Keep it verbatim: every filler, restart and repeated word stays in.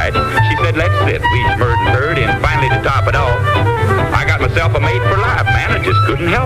right. She said, let's sit. We smurred and heard, and finally to top it off, I got myself a mate for life, man. I just couldn't help